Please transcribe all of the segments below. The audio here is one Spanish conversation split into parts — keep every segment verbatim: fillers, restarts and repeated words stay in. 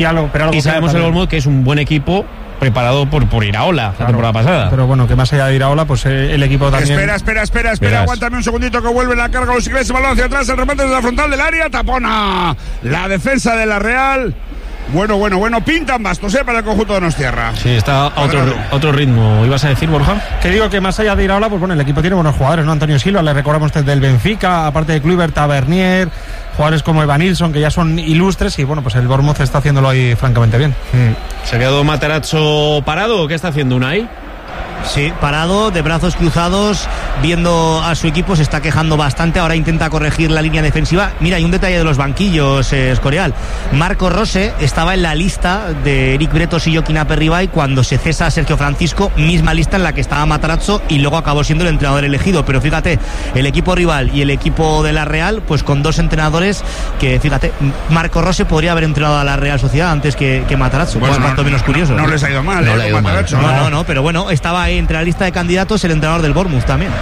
Algo, pero algo y sabemos el Bournemouth que es un buen equipo preparado por, por Iraola, claro, la temporada pasada. Pero bueno, que más allá de Iraola, pues eh, el equipo también... Espera, espera, espera, espera, Verás. aguántame un segundito que vuelve la carga los ingleses, balón hacia atrás, el remate desde la frontal del área, tapona la defensa de la Real. Bueno, bueno, bueno, pintan bastos, ¿eh? Para el conjunto de Donostierra. Sí, está a otro, otro ritmo. ¿Ibas a decir, Borja? Que digo que más allá de Iraola, pues bueno, el equipo tiene buenos jugadores, ¿no? Antonio Silva, le recordamos desde el Benfica, aparte de Kluivert, Tavernier, jugadores como Evan Nilsson, que ya son ilustres, y bueno, pues el Bournemouth está haciéndolo ahí francamente bien. Mm. ¿Se ha quedado Matarazzo parado o qué está haciendo Unai? Sí, parado, de brazos cruzados, viendo a su equipo, se está quejando bastante, ahora intenta corregir la línea defensiva. Mira, hay un detalle de los banquillos, eh, Escorial. Marco Rose estaba en la lista de Eric Bretos y Joaquín Aperribay cuando se cesa a Sergio Francisco, misma lista en la que estaba Matarazzo y luego acabó siendo el entrenador elegido. Pero fíjate, el equipo rival y el equipo de la Real, pues con dos entrenadores que, fíjate, Marco Rose podría haber entrenado a la Real Sociedad antes que, que Matarazzo. Bueno, pues no, cuanto menos curioso. No, no les ha ido mal, no eh, le ha ido mal. Matarazzo, No, ¿no? no, no, pero bueno, estaba ahí entre la lista de candidatos el entrenador del Bournemouth también.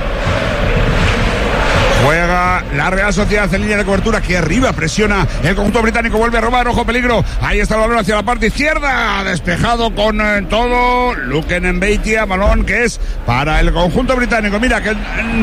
Juega la Real Sociedad en línea de cobertura, que arriba presiona el conjunto británico, vuelve a robar, ojo peligro, ahí está el balón hacia la parte izquierda, despejado con eh, todo, Luken Mbeitia, balón que es para el conjunto británico. Mira que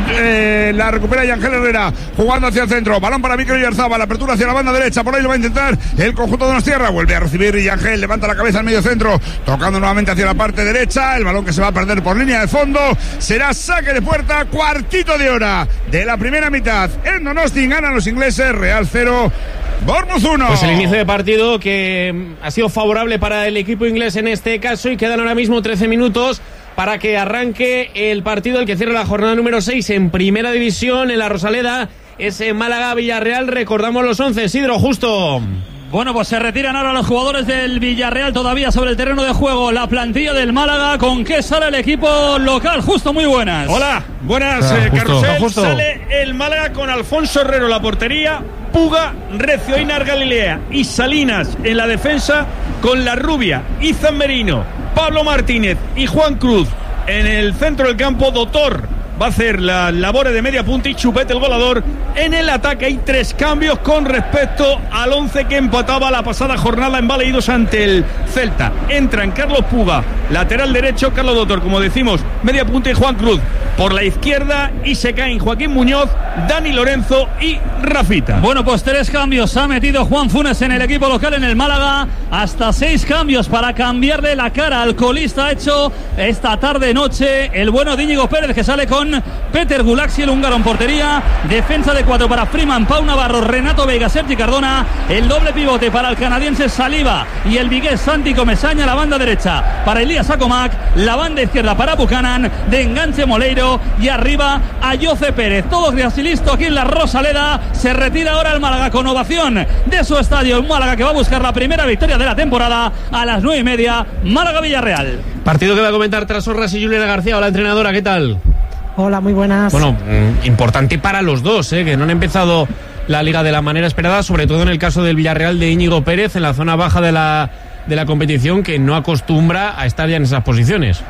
eh, la recupera Yangel Herrera, jugando hacia el centro, balón para Mikel Oyarzabal, la apertura hacia la banda derecha, por ahí lo va a intentar el conjunto de Donostierra, vuelve a recibir Yangel, levanta la cabeza al medio centro, tocando nuevamente hacia la parte derecha, el balón que se va a perder por línea de fondo, será saque de puerta, cuartito de hora de la primera mitad. En Donosti ganan los ingleses, Real cero, Bournemouth uno. Pues el inicio de partido que ha sido favorable para el equipo inglés en este caso, y quedan ahora mismo trece minutos para que arranque el partido, el que cierra la jornada número seis en Primera División en la Rosaleda. Es en Málaga-Villarreal, recordamos los once, Isidro, justo. Bueno, pues se retiran ahora los jugadores del Villarreal todavía sobre el terreno de juego. La plantilla del Málaga, ¿con qué sale el equipo local? Justo, muy buenas. Hola, buenas, Ah, eh, justo, Carrusel. justo. Sale el Málaga con Alfonso Herrero en la portería, Puga, Recio, Einar Galilea y Salinas en la defensa, con La Rubia, Izan Merino, Pablo Martínez y Juan Cruz en el centro del campo. Dotor va a hacer las labores de media punta y Chupete el goleador. En el ataque hay tres cambios con respecto al once que empataba la pasada jornada en Baleidos ante el Celta. Entran Carlos Puga, lateral derecho, Carlos Dotor, como decimos, media punta, y Juan Cruz por la izquierda, y se caen Joaquín Muñoz, Dani Lorenzo y Rafita. Bueno, pues tres cambios ha metido Juan Funes en el equipo local en el Málaga, hasta seis cambios para cambiarle la cara al colista. Ha hecho esta tarde noche el bueno de Íñigo Pérez, que sale con Peter Gulaxi, el húngaro, en portería. Defensa de cuatro para Freeman, Pau Navarro, Renato Veiga, Sergi Cardona. El doble pivote para el canadiense Saliba y el vigués Santi Comesaña. La banda derecha para Elías Acomac, la banda izquierda para Buchanan, de enganche Moleiro, y arriba a Jose Pérez. Todo casi listo aquí en la Rosaleda. Se retira ahora el Málaga con ovación de su estadio. El Málaga que va a buscar la primera victoria de la temporada a las nueve y media. Málaga-Villarreal. Partido que va a comentar Trasorras y Juliana García. Hola, entrenadora, ¿qué tal? Hola, muy buenas. Bueno, mm, importante para los dos, ¿eh? Que no han empezado la liga de la manera esperada, sobre todo en el caso del Villarreal de Íñigo Pérez, en la zona baja de la, de la competición, que no acostumbra a estar ya en esas posiciones.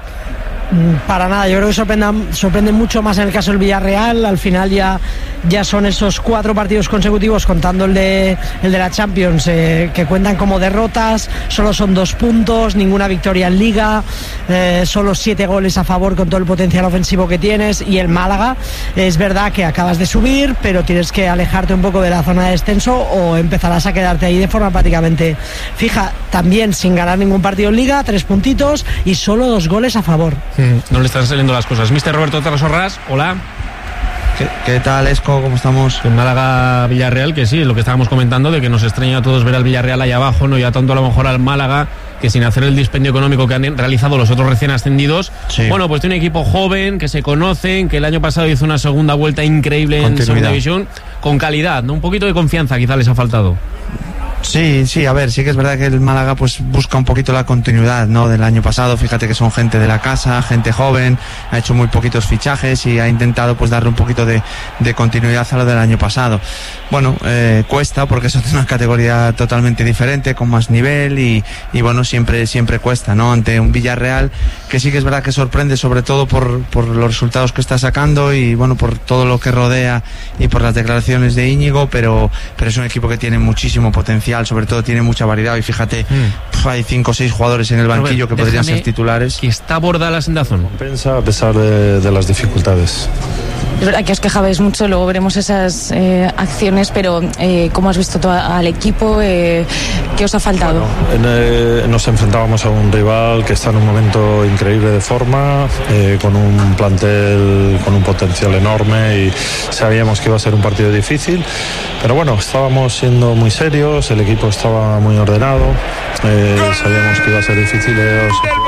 Para nada, yo creo que sorprende, sorprende mucho más en el caso del Villarreal. Al final ya, ya son esos cuatro partidos consecutivos, contando el de, el de la Champions, eh, que cuentan como derrotas. Solo son dos puntos, ninguna victoria en Liga, eh, solo siete goles a favor con todo el potencial ofensivo que tienes. Y el Málaga, es verdad que acabas de subir, pero tienes que alejarte un poco de la zona de descenso o empezarás a quedarte ahí de forma prácticamente fija. También sin ganar ningún partido en Liga, tres puntitos y solo dos goles a favor. No le están saliendo las cosas. Mister Roberto Trasorras, hola. ¿Qué, qué tal, Esco? ¿Cómo estamos? En Málaga-Villarreal, que sí, lo que estábamos comentando, de que nos extraña a todos ver al Villarreal ahí abajo, no ya tanto a lo mejor al Málaga, que sin hacer el dispendio económico que han realizado los otros recién ascendidos, sí. Bueno, pues tiene un equipo joven, que se conocen, que el año pasado hizo una segunda vuelta increíble en segunda división, con calidad, ¿no? Un poquito de confianza quizá les ha faltado. Sí, sí, a ver, sí que es verdad que el Málaga pues busca un poquito la continuidad, ¿no? Del año pasado. Fíjate que son gente de la casa, gente joven, ha hecho muy poquitos fichajes y ha intentado pues darle un poquito de, de continuidad a lo del año pasado. Bueno, eh, cuesta porque es una categoría totalmente diferente, con más nivel y, y bueno, siempre, siempre cuesta, ¿no? Ante un Villarreal que sí que es verdad que sorprende, sobre todo por, por los resultados que está sacando y bueno, por todo lo que rodea y por las declaraciones de Íñigo, pero, pero es un equipo que tiene muchísimo potencial diferencial, sobre todo tiene mucha variedad y fíjate, mm. pf, hay cinco o seis jugadores en el banquillo que podrían ser titulares. Que está Bordalas en Dazón. Compensa a pesar de, de las dificultades. Es verdad que os quejabais mucho, luego veremos esas eh, acciones, pero eh, ¿cómo has visto todo al equipo? Eh, ¿Qué os ha faltado? Bueno, en, eh, nos enfrentábamos a un rival que está en un momento increíble de forma, eh, con un plantel con un potencial enorme y sabíamos que iba a ser un partido difícil, pero bueno, estábamos siendo muy serios, el equipo estaba muy ordenado, eh, sabíamos que iba a ser difícil. Eh, o sea,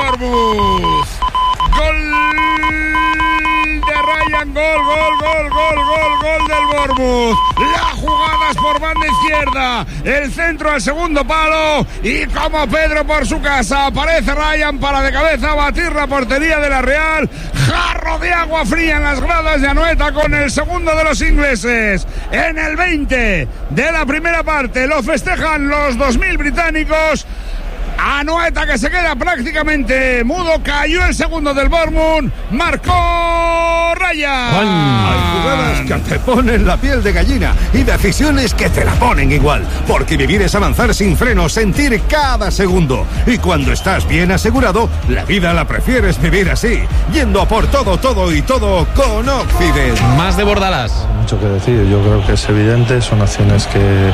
Gol, gol, gol, gol, gol, gol del Bournemouth. La jugada es por banda izquierda. El centro al segundo palo. Y como Pedro por su casa, aparece Ryan para de cabeza batir la portería de la Real. Jarro de agua fría en las gradas de Anoeta con el segundo de los ingleses. En el veinte de la primera parte lo festejan los dos mil británicos. Anoeta, que se queda prácticamente mudo, cayó el segundo del Bournemouth, marcó Ryan. Hay jugadas que te ponen la piel de gallina y decisiones que te la ponen igual, porque vivir es avanzar sin freno, sentir cada segundo, y cuando estás bien asegurado, la vida la prefieres vivir así, yendo a por todo, todo y todo con Occident. Más de Bordalas. Mucho que decir, yo creo que es evidente, son acciones que,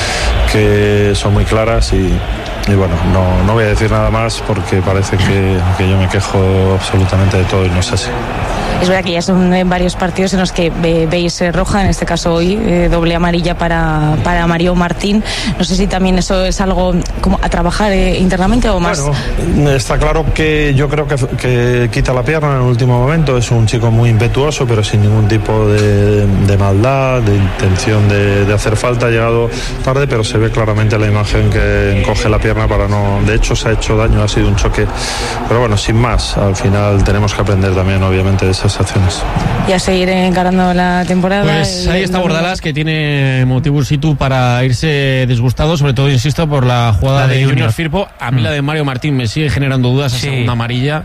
que son muy claras y Y bueno, no, no voy a decir nada más porque parece que, que yo me quejo absolutamente de todo y no es así. Es verdad que ya son varios partidos en los que ve, veis eh, roja, en este caso hoy, eh, doble amarilla para, para Mario Martín. No sé si también eso es algo como a trabajar eh, internamente o más. Bueno, está claro que yo creo que, que quita la pierna en el último momento. Es un chico muy impetuoso, pero sin ningún tipo de, de maldad, de intención de, de hacer falta. Ha llegado tarde, pero se ve claramente la imagen que encoge la pierna para no... De hecho, se ha hecho daño, ha sido un choque. Pero bueno, sin más, al final tenemos que aprender también, obviamente, de esas acciones. Y a seguir encarando la temporada. Pues ahí está Bordalas, que tiene motivos situ para irse disgustado, sobre todo, insisto, por la jugada la de, de Junior, Junior Firpo. A mí mm. la de Mario Martín me sigue generando dudas, sí. Esa segunda amarilla.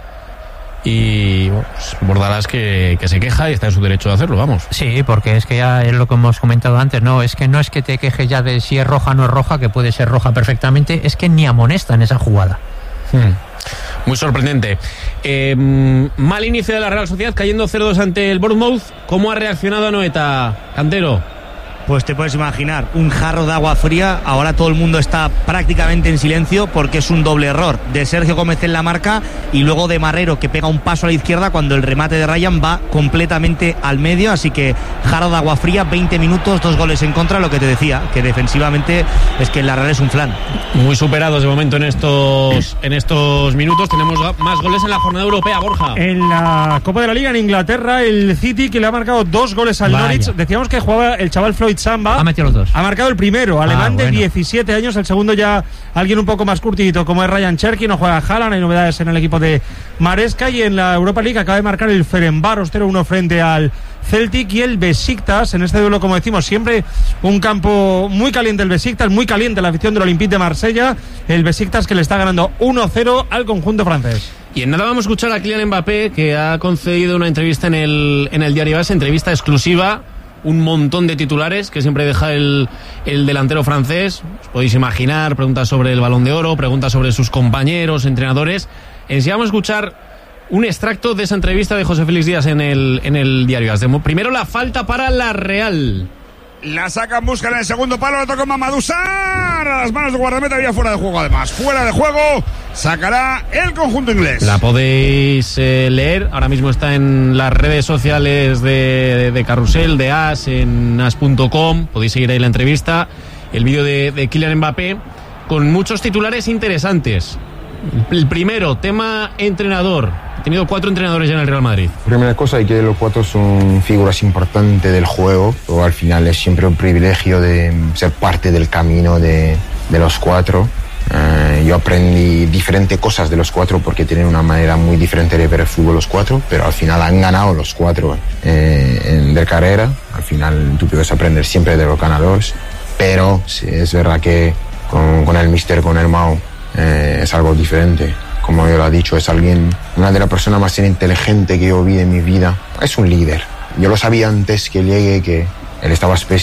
Y bueno, pues Bordalas que, que se queja y está en su derecho de hacerlo, vamos. Sí, porque es que ya es lo que hemos comentado antes, no, es que no es que te quejes ya de si es roja o no es roja, que puede ser roja perfectamente, es que ni amonesta en esa jugada. Hmm. Muy sorprendente. Eh, mal inicio de la Real Sociedad, cayendo cero dos ante el Bournemouth. ¿Cómo ha reaccionado Anoeta, Cantero? Pues te puedes imaginar, un jarro de agua fría. Ahora todo el mundo está prácticamente en silencio porque es un doble error de Sergio Gómez en la marca y luego de Marrero, que pega un paso a la izquierda cuando el remate de Ryan va completamente al medio. Así que jarro de agua fría, veinte minutos, dos goles en contra. Lo que te decía, que defensivamente es que la Real es un flan. Muy superados de momento en estos, en estos minutos. Tenemos más goles en la jornada europea, Borja. En la Copa de la Liga en Inglaterra, el City, que le ha marcado dos goles al Vaya. Norwich. Decíamos que jugaba el chaval Floyd Samba. Ha metido los dos. Ha marcado el primero, alemán ah, bueno. de diecisiete años. El segundo ya alguien un poco más curtidito, como es Ryan Cherky. No juega Haaland, hay novedades en el equipo de Maresca. Y en la Europa League acaba de marcar el Ferencváros cero uno frente al Celtic y el Besiktas. En este duelo, como decimos, siempre un campo muy caliente el Besiktas, muy caliente la afición del Olympique de Marsella. El Besiktas que le está ganando uno cero al conjunto francés. Y en nada vamos a escuchar a Kylian Mbappé, que ha concedido una entrevista en el, en el Diario A S, entrevista exclusiva. Un montón de titulares que siempre deja el, el delantero francés. Os podéis imaginar, preguntas sobre el Balón de Oro, preguntas sobre sus compañeros, entrenadores. En sí vamos a escuchar un extracto de esa entrevista de José Félix Díaz en el, en el Diario A S. Primero la falta para la Real. La saca en busca en el segundo palo, lo toca Mamadou Sarr a las manos de guardameta, había fuera de juego además. Fuera de juego, sacará el conjunto inglés. La podéis eh, leer, ahora mismo está en las redes sociales de, de, de Carrusel, de A S, en as punto com, podéis seguir ahí la entrevista, el vídeo de, de Kylian Mbappé, con muchos titulares interesantes. El primero, tema entrenador. Ha tenido cuatro entrenadores ya en el Real Madrid. Primera cosa es que los cuatro son figuras importantes del juego, pero al final es siempre un privilegio de ser parte del camino de, de los cuatro. Uh, yo aprendí diferentes cosas de los cuatro porque tienen una manera muy diferente de ver el fútbol los cuatro, pero al final han ganado los cuatro eh, en, de carrera. Al final tú puedes aprender siempre de los ganadores, pero sí, es verdad que con, con el míster, con el Mau, eh, es algo diferente. Como yo lo he dicho, es alguien, una de las personas más inteligentes que yo vi en mi vida. Es un líder. Yo lo sabía antes que llegue, que él estaba especial,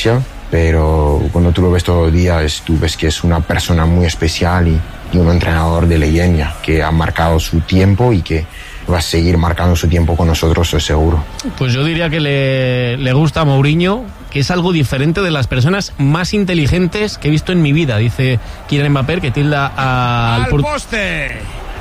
pero cuando tú lo ves todos los días, tú ves que es una persona muy especial y, y un entrenador de leyenda que ha marcado su tiempo y que va a seguir marcando su tiempo con nosotros, estoy seguro. Pues yo diría que le, le gusta a Mourinho, que es algo diferente de las personas más inteligentes que he visto en mi vida, dice Kylian Mbappé, que tilda a, al, al por... poste,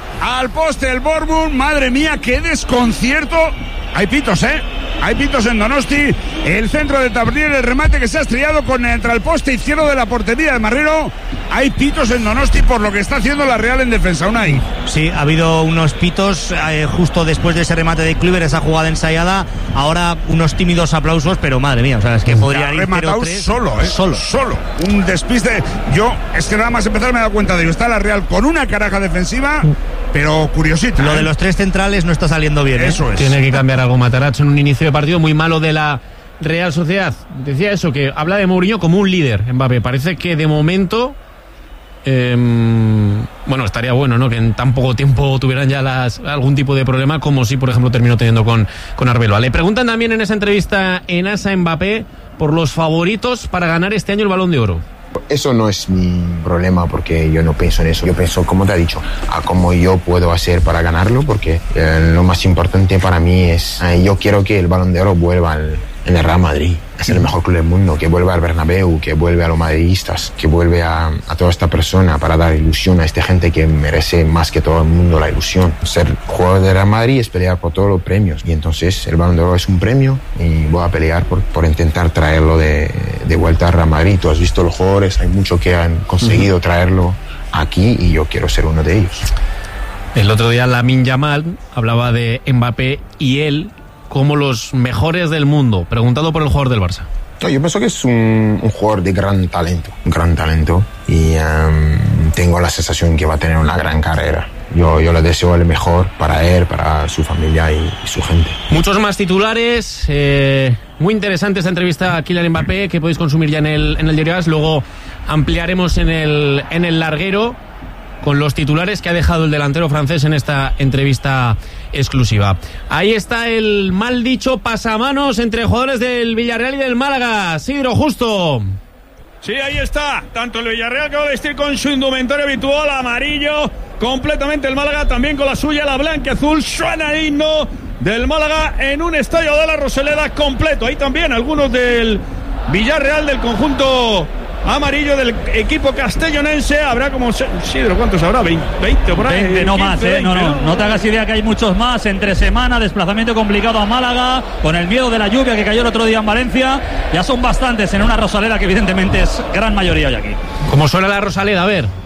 al poste el Bournemouth, madre mía, qué desconcierto. Hay pitos, ¿eh? Hay pitos en Donosti. El centro de Tabriel, el remate que se ha estrellado contra el poste izquierdo de la portería de Marrero. Hay pitos en Donosti por lo que está haciendo la Real en defensa. Unai. Sí, ha habido unos pitos eh, justo después de ese remate de Kluivert, esa jugada ensayada. Ahora unos tímidos aplausos, pero madre mía, o sea, es que podría ir rematado solo, ¿eh? Solo. Solo. Un despiste. Yo, es que nada más empezar me he dado cuenta de ello. Está la Real con una caraja defensiva, pero curiosita. Lo ¿eh? de los tres centrales no está saliendo bien. Eso ¿eh? es. Tiene que cambiar algo Matarazzo en un inicio de partido muy malo de la Real Sociedad. Decía eso, que habla de Mourinho como un líder, Mbappé. Parece que de momento... Eh, bueno, estaría bueno, ¿no? Que en tan poco tiempo tuvieran ya las, algún tipo de problema, como si, por ejemplo, terminó teniendo con, con Arbeloa. Le preguntan también en esa entrevista en Asa Mbappé por los favoritos para ganar este año el Balón de Oro. Eso no es mi problema porque yo no pienso en eso. Yo pienso, como te he dicho, a cómo yo puedo hacer para ganarlo, porque eh, lo más importante para mí es, eh, yo quiero que el Balón de Oro vuelva al, en el Real Madrid. Es el mejor club del mundo, que vuelva al Bernabéu, que vuelve a los madridistas, que vuelve a, a toda esta persona para dar ilusión a esta gente que merece más que todo el mundo la ilusión. Ser jugador de Real Madrid es pelear por todos los premios y entonces el Balón de Oro es un premio y voy a pelear por, por intentar traerlo de, de vuelta a Real Madrid. Tú has visto los jugadores, hay muchos que han conseguido uh-huh. traerlo aquí y yo quiero ser uno de ellos. El otro día Lamine Yamal hablaba de Mbappé y él como los mejores del mundo, preguntado por el jugador del Barça. No, yo pienso que es un, un jugador de gran talento, un gran talento y um, tengo la sensación que va a tener una gran carrera. Yo, yo le deseo el mejor para él, para su familia y, y su gente. Muchos más titulares, eh, muy interesante esta entrevista a Kylian Mbappé que podéis consumir ya en el, en el Diario As. Luego ampliaremos en el, en el larguero con los titulares que ha dejado el delantero francés en esta entrevista exclusiva. Ahí está el mal dicho pasamanos entre jugadores del Villarreal y del Málaga. Sidro, justo. Sí, ahí está. Tanto el Villarreal que va a vestir con su indumentaria habitual, amarillo, completamente el Málaga, también con la suya, la blanca azul. Suena el himno del Málaga en un estadio de la Rosaleda completo. Ahí también algunos del Villarreal, del conjunto amarillo del equipo castellonense. Habrá como Sidro, ¿cuántos habrá? veinte por ahí. veinte, no quince, más, ¿eh? veinte, no, no, ¿no? no te hagas idea que hay muchos más. Entre semana, desplazamiento complicado a Málaga, con el miedo de la lluvia que cayó el otro día en Valencia. Ya son bastantes en una Rosaleda que evidentemente es gran mayoría hoy aquí. ¿Cómo suena la Rosaleda? A ver.